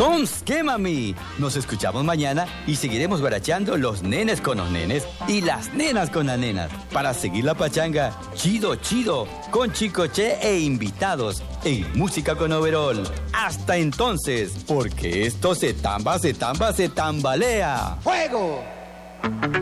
Tons, ¿qué, mami? Nos escuchamos mañana y seguiremos guaracheando los nenes con los nenes y las nenas con las nenas para seguir la pachanga chido, chido, con Chicoche e invitados en Música con Overol. Hasta entonces, porque esto se tambalea. ¡Fuego!